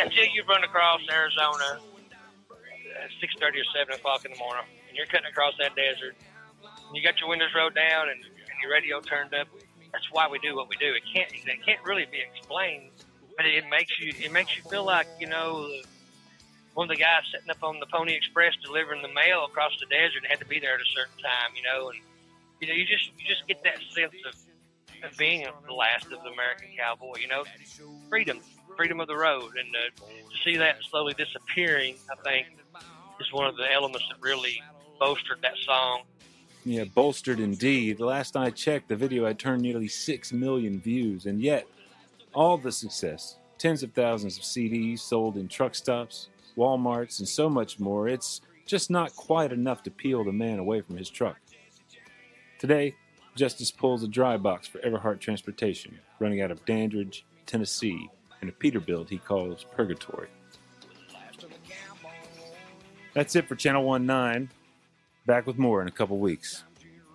until you run across Arizona at 6:30 or 7 o'clock in the morning, and you're cutting across that desert, and you got your windows rolled down and your radio turned up. That's why we do what we do. It can't really be explained, but it makes you feel like, you know, one of the guys sitting up on the Pony Express delivering the mail across the desert had to be there at a certain time, you know, and you know, you just get that sense of being the last of the American cowboy, you know, freedom of the road, and to see that slowly disappearing, I think, is one of the elements that really bolstered that song. Yeah, bolstered indeed. The last I checked, the video had turned nearly 6 million views, and yet all the success, tens of thousands of CDs sold in truck stops, Walmarts, and so much more, it's just not quite enough to peel the man away from his truck. Today, Justice pulls a dry box for Everhart Transportation, running out of Dandridge, Tennessee, and a Peterbilt he calls Purgatory. That's it for Channel 19. Back with more in a couple weeks.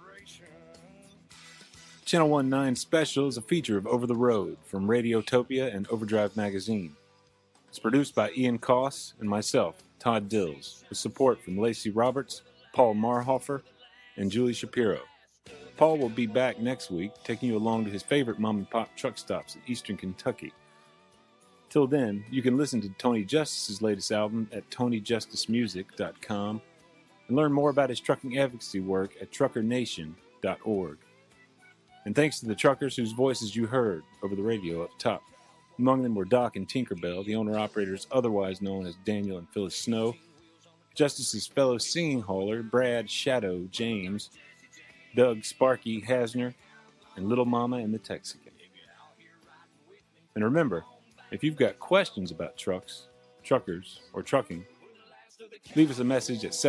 Channel 19 Special is a feature of Over the Road from Radiotopia and Overdrive Magazine. It's produced by Ian Koss and myself, Todd Dills, with support from Lacey Roberts, Paul Marhofer, and Julie Shapiro. Paul will be back next week, taking you along to his favorite mom-and-pop truck stops in eastern Kentucky. Till then, you can listen to Tony Justice's latest album at TonyJusticeMusic.com and learn more about his trucking advocacy work at TruckerNation.org. And thanks to the truckers whose voices you heard over the radio up top. Among them were Doc and Tinkerbell, the owner-operators otherwise known as Daniel and Phyllis Snow, Justice's fellow singing hauler, Brad Shadow James, Doug Sparky Hasner, and Little Mama and the Texican. And remember, if you've got questions about trucks, truckers, or trucking, leave us a message at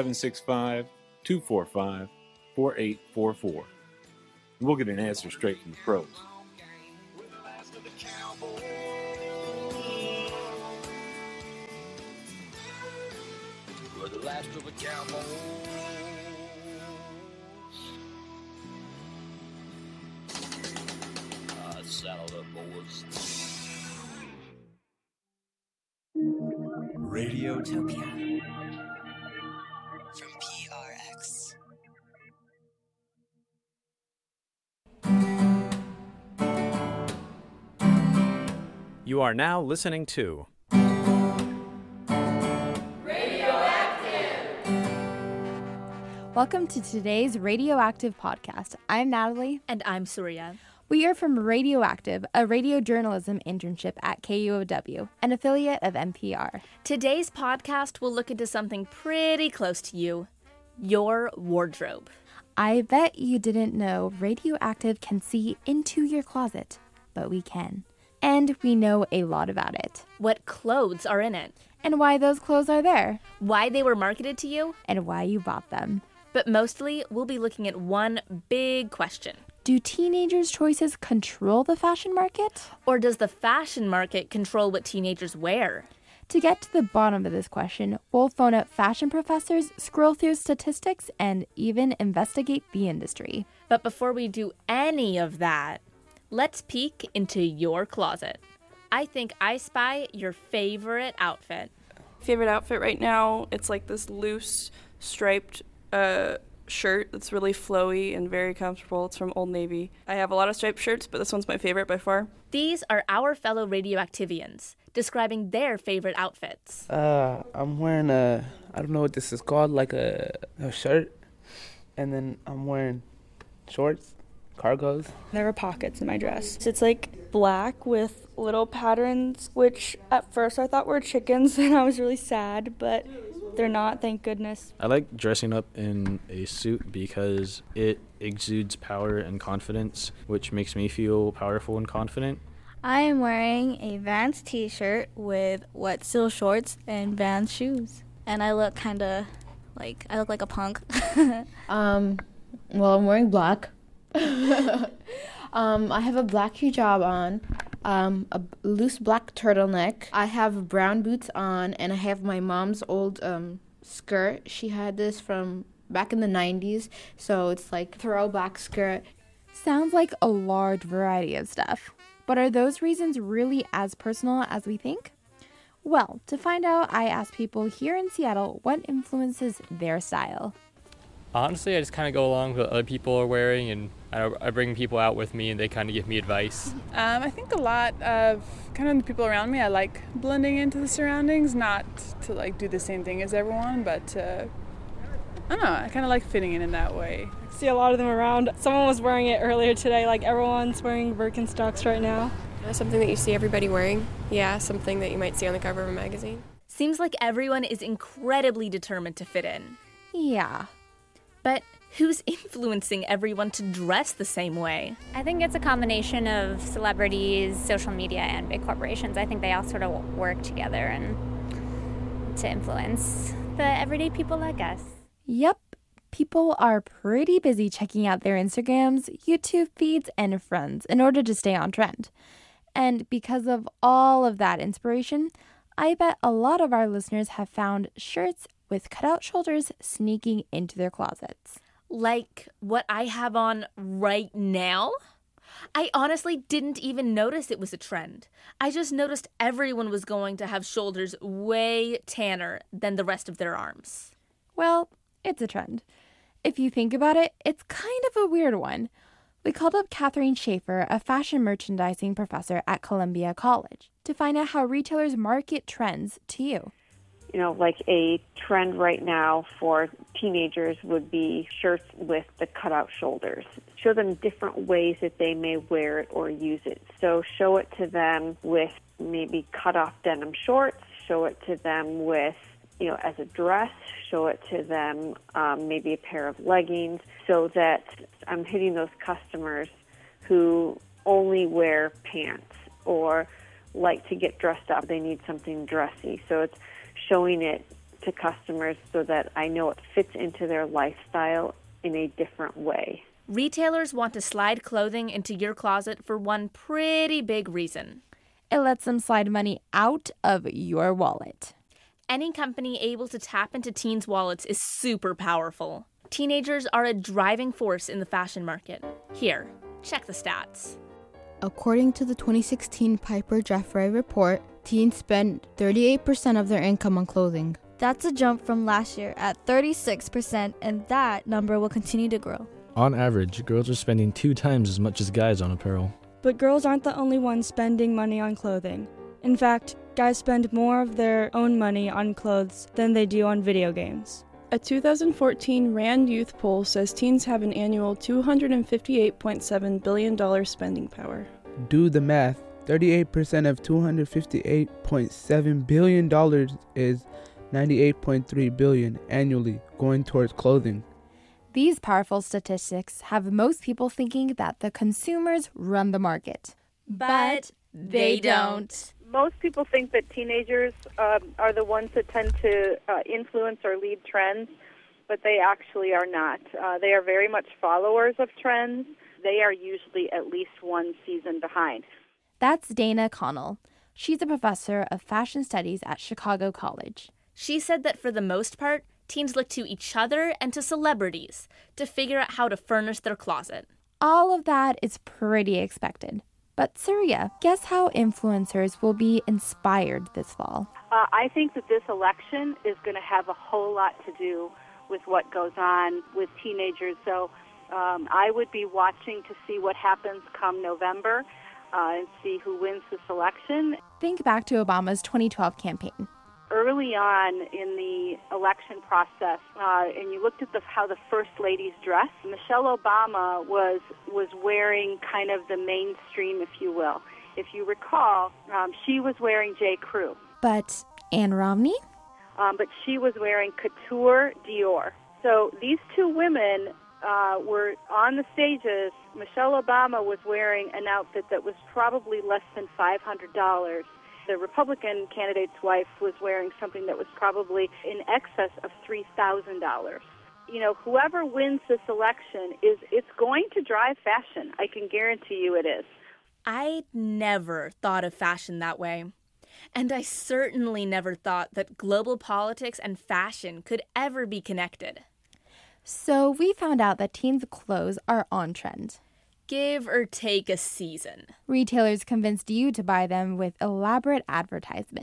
765-245-4844. And we'll get an answer straight from the pros. We're the last of the cowboys. Saddle up, boys. Radiotopia from PRX. You are now listening to Welcome to today's Radioactive podcast. I'm Natalie. And I'm Surya. We are from Radioactive, a radio journalism internship at KUOW, an affiliate of NPR. Today's podcast will look into something pretty close to you, your wardrobe. I bet you didn't know Radioactive can see into your closet, but we can. And we know a lot about it. What clothes are in it. And why those clothes are there. Why they were marketed to you. And why you bought them. But mostly, we'll be looking at one big question. Do teenagers' choices control the fashion market? Or does the fashion market control what teenagers wear? To get to the bottom of this question, we'll phone up fashion professors, scroll through statistics, and even investigate the industry. But before we do any of that, let's peek into your closet. I think I spy your favorite outfit. Favorite outfit right now, it's like this loose, striped shirt that's really flowy and very comfortable. It's from Old Navy. I have a lot of striped shirts, but this one's my favorite by far. These are our fellow Radioactivians describing their favorite outfits. I'm wearing I don't know what this is called, like a shirt, and then I'm wearing shorts, cargos. There are pockets in my dress. It's like black with little patterns, which at first I thought were chickens, and I was really sad, but they're not, thank goodness. I like dressing up in a suit because it exudes power and confidence, which makes me feel powerful and confident. I am wearing a Vans t-shirt with wet seal shorts and Vans shoes. And I look like a punk. Well, I'm wearing black. I have a black hijab on, a loose black turtleneck. I have brown boots on, and I have my mom's old skirt. She had this from back in the 90s, so it's like throwback skirt. Sounds like a large variety of stuff. But are those reasons really as personal as we think? Well, to find out, I asked people here in Seattle what influences their style. Honestly, I just kind of go along with what other people are wearing, and I bring people out with me, and they kind of give me advice. I think a lot of kind of the people around me, I like blending into the surroundings, not to like do the same thing as everyone, but I don't know, I kind of like fitting in that way. See a lot of them around. Someone was wearing it earlier today, like everyone's wearing Birkenstocks right now. Something that you see everybody wearing. Yeah, something that you might see on the cover of a magazine. Seems like everyone is incredibly determined to fit in. Yeah. But who's influencing everyone to dress the same way? I think it's a combination of celebrities, social media, and big corporations. I think they all sort of work together and to influence the everyday people like us. Yep. People are pretty busy checking out their Instagrams, YouTube feeds, and friends in order to stay on trend. And because of all of that inspiration, I bet a lot of our listeners have found shirts with cutout shoulders sneaking into their closets. Like what I have on right now? I honestly didn't even notice it was a trend. I just noticed everyone was going to have shoulders way tanner than the rest of their arms. Well, it's a trend. If you think about it, it's kind of a weird one. We called up Catherine Schaefer, a fashion merchandising professor at Columbia College, to find out how retailers market trends to you. You know, like a trend right now for teenagers would be shirts with the cutout shoulders. Show them different ways that they may wear it or use it. So show it to them with maybe cut-off denim shorts. Show it to them with, as a dress. Show it to them maybe a pair of leggings, so that I'm hitting those customers who only wear pants or like to get dressed up. They need something dressy. So it's showing it to customers so that I know it fits into their lifestyle in a different way. Retailers want to slide clothing into your closet for one pretty big reason. It lets them slide money out of your wallet. Any company able to tap into teens' wallets is super powerful. Teenagers are a driving force in the fashion market. Here, check the stats. According to the 2016 Piper Jaffray report, teens spend 38% of their income on clothing. That's a jump from last year at 36%, and that number will continue to grow. On average, girls are spending 2 times as much as guys on apparel. But girls aren't the only ones spending money on clothing. In fact, guys spend more of their own money on clothes than they do on video games. A 2014 RAND Youth poll says teens have an annual $258.7 billion spending power. Do the math. 38% of $258.7 billion is $98.3 billion annually going towards clothing. These powerful statistics have most people thinking that the consumers run the market. But they don't. Most people think that teenagers are the ones that tend to influence or lead trends, but they actually are not. They are very much followers of trends. They are usually at least one season behind. That's Dana Connell. She's a professor of fashion studies at Chicago College. She said that for the most part, teens look to each other and to celebrities to figure out how to furnish their closet. All of that is pretty expected. But Surya, guess how influencers will be inspired this fall? I think that this election is going to have a whole lot to do with what goes on with teenagers. So I would be watching to see what happens come November and see who wins this election. Think back to Obama's 2012 campaign. Early on in the election process, and you looked at how the first ladies dressed, Michelle Obama was wearing kind of the mainstream, if you will. If you recall, she was wearing J. Crew. But Anne Romney? But she was wearing Couture Dior. So these two women were on the stages. Michelle Obama was wearing an outfit that was probably less than $500. The Republican candidate's wife was wearing something that was probably in excess of $3,000. Whoever wins this election it's going to drive fashion. I can guarantee you it is. I never thought of fashion that way. And I certainly never thought that global politics and fashion could ever be connected. So we found out that teens' clothes are on trend. Give or take a season. Retailers convinced you to buy them with elaborate advertisements.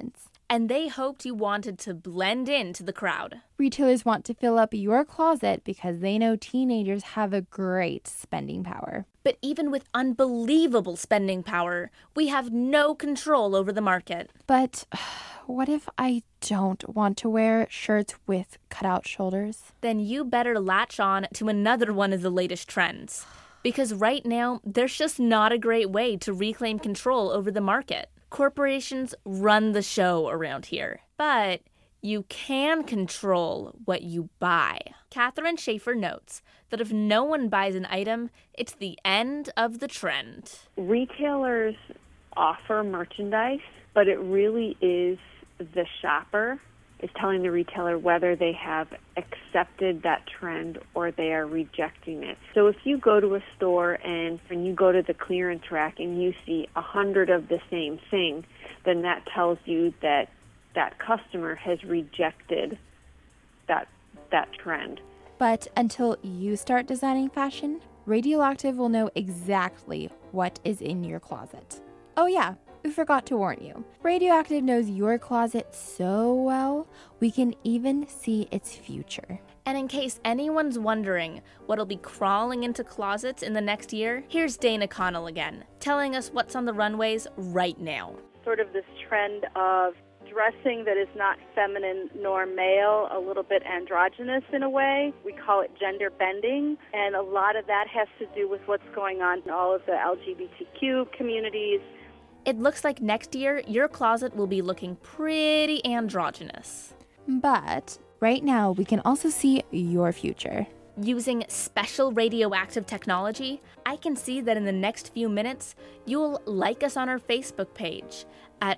and they hoped you wanted to blend into the crowd. Retailers want to fill up your closet because they know teenagers have a great spending power. But even with unbelievable spending power, we have no control over the market. But what if I don't want to wear shirts with cutout shoulders? Then you better latch on to another one of the latest trends. Because right now, there's just not a great way to reclaim control over the market. Corporations run the show around here. But you can control what you buy. Catherine Schaefer notes that if no one buys an item, it's the end of the trend. Retailers offer merchandise, but it really is the shopper is telling the retailer whether they have accepted that trend or they are rejecting it. So if you go to a store and you go to the clearance rack and you see 100 of the same thing, then that tells you that that customer has rejected that trend. But until you start designing fashion, Radioactive will know exactly what is in your closet. Oh yeah, we forgot to warn you. Radioactive knows your closet so well, we can even see its future. And in case anyone's wondering what'll be crawling into closets in the next year, here's Dana Connell again, telling us what's on the runways right now. Sort of this trend of dressing that is not feminine nor male, a little bit androgynous in a way. We call it gender bending, and a lot of that has to do with what's going on in all of the LGBTQ communities. It looks like next year, your closet will be looking pretty androgynous. But right now, we can also see your future. Using special radioactive technology, I can see that in the next few minutes, you'll like us on our Facebook page at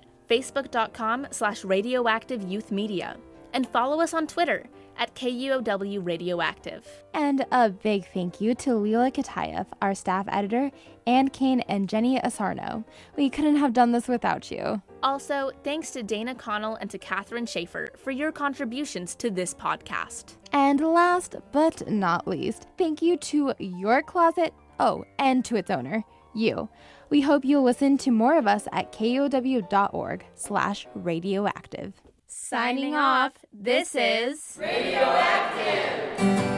facebook.com/radioactiveyouthmedia and follow us on Twitter at KUOW Radioactive. And a big thank you to Leela Katayev, our staff editor, Ann Kane and Jenny Asarno. We couldn't have done this without you. Also, thanks to Dana Connell and to Catherine Schaefer for your contributions to this podcast. And last but not least, thank you to your closet, and to its owner, you. We hope you'll listen to more of us at KUOW.org/radioactive. Signing off, this is Radioactive.